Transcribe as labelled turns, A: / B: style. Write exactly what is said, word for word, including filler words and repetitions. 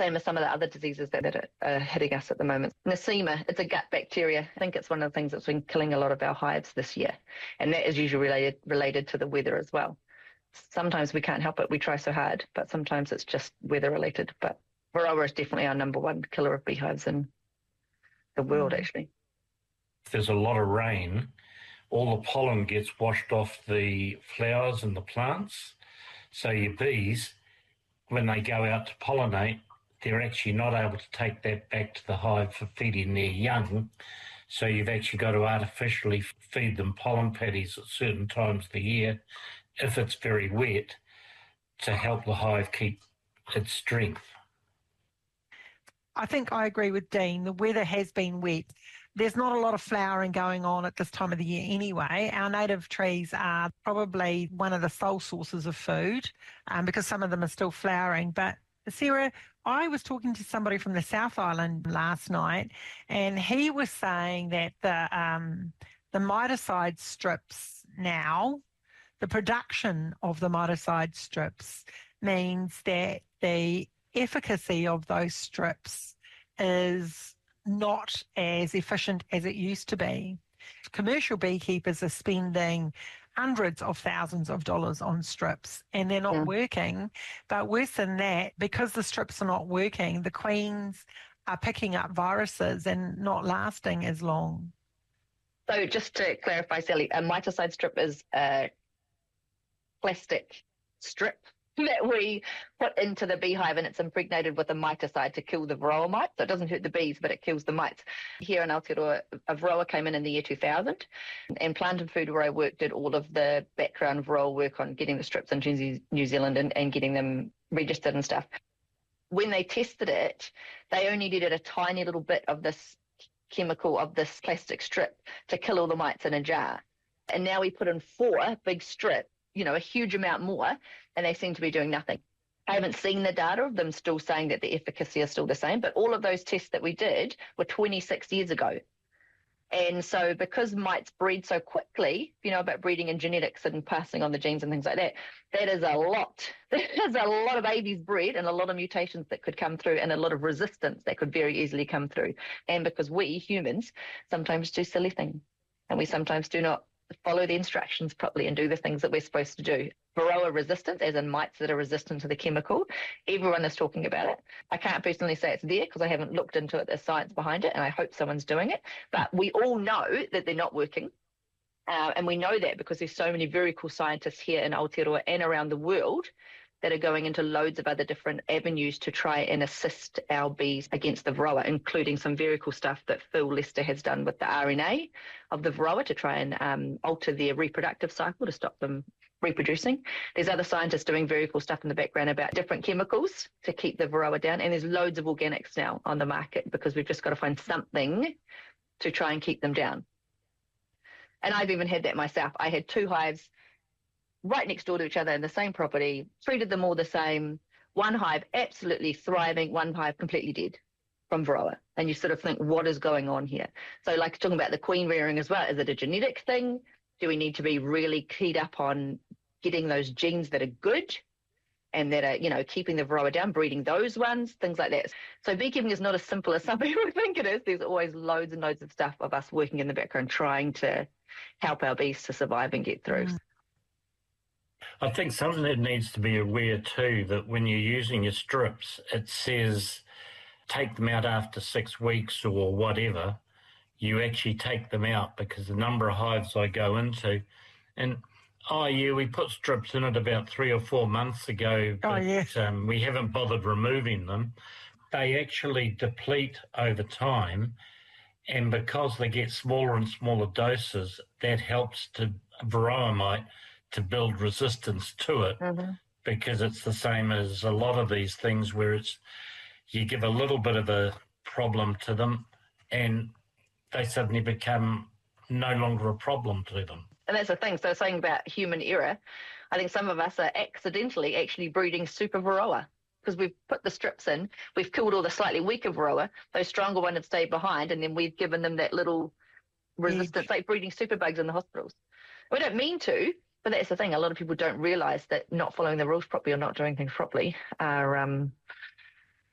A: same as some of the other diseases that, that are hitting us at the moment. Nosema, it's a gut bacteria. I think it's one of the things that's been killing a lot of our hives this year. And that is usually related, related to the weather as well. Sometimes we can't help it. We try so hard, but sometimes it's just weather related. But Varroa is definitely our number one killer of beehives in the world, mm. actually.
B: If there's a lot of rain, all the pollen gets washed off the flowers and the plants. So your bees, when they go out to pollinate, they're actually not able to take that back to the hive for feeding their young. So you've actually got to artificially feed them pollen patties at certain times of the year, if it's very wet, to help the hive keep its strength.
C: I think I agree with Dean. The weather has been wet. There's not a lot of flowering going on at this time of the year anyway. Our native trees are probably one of the sole sources of food um, because some of them are still flowering. But Sarah, I was talking to somebody from the South Island last night, and he was saying that the um, the miticide strips now, the production of the miticide strips means that the efficacy of those strips is not as efficient as it used to be. Commercial beekeepers are spending hundreds of thousands of dollars on strips and they're not yeah. working. But worse than that, because the strips are not working, the queens are picking up viruses and not lasting as long.
A: So just to clarify, Sally, a miticide strip is a plastic strip that we put into the beehive, and it's impregnated with a miticide to kill the varroa mites. So it doesn't hurt the bees, but it kills the mites. Here in Aotearoa, a varroa came in in the year two thousand, and Plant and Food, where I worked, did all of the background varroa work on getting the strips into New Zealand and, and getting them registered and stuff. When they tested it, they only needed a tiny little bit of this chemical, of this plastic strip, to kill all the mites in a jar. And now we put in four big strips, you know, a huge amount more, and they seem to be doing nothing. I haven't seen the data of them still saying that the efficacy is still the same, but all of those tests that we did were twenty-six years ago. And so because mites breed so quickly, you know, about breeding and genetics and passing on the genes and things like that, that is a lot. There's a lot of babies bred and a lot of mutations that could come through and a lot of resistance that could very easily come through. And because we humans sometimes do silly things and we sometimes do not follow the instructions properly and do the things that we're supposed to do. Varroa resistance, as in mites that are resistant to the chemical, everyone is talking about it. I can't personally say it's there because I haven't looked into it, the science behind it, and I hope someone's doing it. But we all know that they're not working. Uh, and we know that because there's so many very cool scientists here in Aotearoa and around the world that are going into loads of other different avenues to try and assist our bees against the varroa, including some very cool stuff that Phil Lester has done with the R N A of the varroa to try and um, alter their reproductive cycle to stop them reproducing. There's other scientists doing very cool stuff in the background about different chemicals to keep the varroa down. And there's loads of organics now on the market because we've just got to find something to try and keep them down. And I've even had that myself. I had two hives right next door to each other in the same property, treated them all the same. One hive absolutely thriving, one hive completely dead from varroa. And you sort of think, what is going on here? So like talking about the queen rearing as well, is it a genetic thing? Do we need to be really keyed up on getting those genes that are good and that are, you know, keeping the varroa down, breeding those ones, things like that. So beekeeping is not as simple as some people think it is. There's always loads and loads of stuff of us working in the background trying to help our bees to survive and get through.
C: Mm.
B: I think something that needs to be aware too, that when you're using your strips, it says take them out after six weeks or whatever. You actually take them out because the number of hives I go into, and oh yeah, we put strips in it about three or four months ago, but
C: oh, yes.
B: um, we haven't bothered removing them. They actually deplete over time, and because they get smaller and smaller doses, that helps to varroa mite to build resistance to it, mm-hmm. because it's the same as a lot of these things where it's you give a little bit of a problem to them and they suddenly become no longer a problem to them.
A: And that's the thing. So saying about human error, I think some of us are accidentally actually breeding super varroa because we've put the strips in, we've killed all the slightly weaker varroa, those stronger ones have stayed behind, and then we've given them that little resistance, like breeding superbugs in the hospitals. We don't mean to, but that's the thing. A lot of people don't realise that not following the rules properly or not doing things properly are um,